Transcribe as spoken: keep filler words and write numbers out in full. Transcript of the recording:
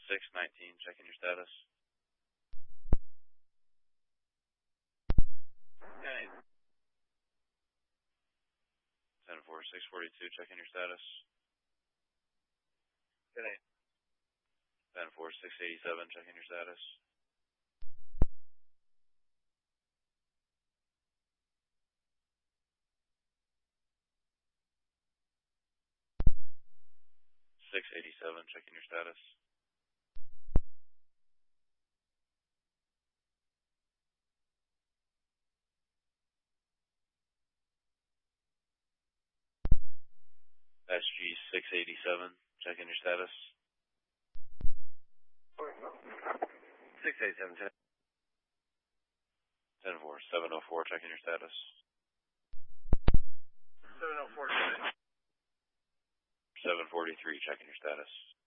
six nineteen, checking your status. Okay. ten four, six forty-two, checking your status. Okay. ten four, six eighty-seven, checking your status. six eighty-seven, checking your status. S G six eighty-seven, checking your status. six eighty-seven, ten four, seven oh four, checking your status. seven oh four, seven forty-three, checking your status.